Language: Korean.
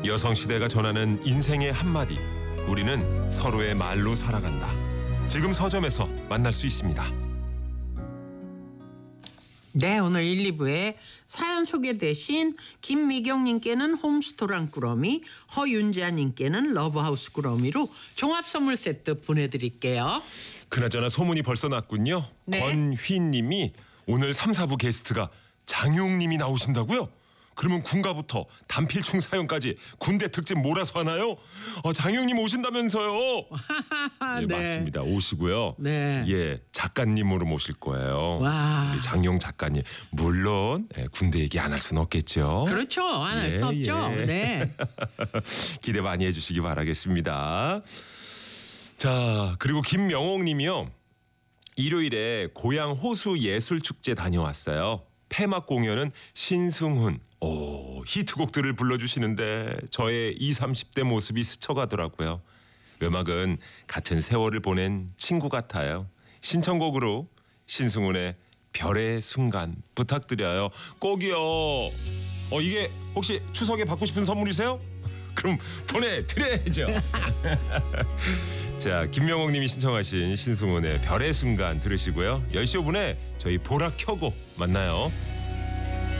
여성시대가 전하는 인생의 한마디. 우리는 서로의 말로 살아간다. 지금 서점에서 만날 수 있습니다. 네, 오늘 1, 2부에 사연 소개되신 김미경님께는 홈스토랑 꾸러미, 허윤자님께는 러브하우스 꾸러미로 종합선물 세트 보내드릴게요. 그나저나 소문이 벌써 났군요. 네. 권휘님이 오늘 3, 4부 게스트가 장용님이 나오신다고요? 그러면 군가부터 단필충 사연까지 군대 특집 몰아서 하나요? 장용님 오신다면서요? 예, 네. 맞습니다. 오시고요. 네. 예, 작가님으로 모실 거예요. 와. 우리 장용 작가님. 물론 군대 얘기 안 할 수는 없겠죠. 그렇죠. 안 할 예, 수 없죠. 예. 네. 기대 많이 해주시기 바라겠습니다. 자, 그리고 김명옥님이요. 일요일에 고향 호수 예술축제 다녀왔어요. 폐막 공연은 신승훈. 히트곡들을 불러주시는데 저의 20, 30대 모습이 스쳐가더라고요. 음악은 같은 세월을 보낸 친구 같아요. 신청곡으로 신승훈의 별의 순간 부탁드려요. 꼭이요. 이게 혹시 추석에 받고 싶은 선물이세요? 그럼 보내드려야죠. 자, 김명옥 님이 신청하신 신승훈의 별의 순간 들으시고요. 10시 5분에 저희 보라 켜고 만나요.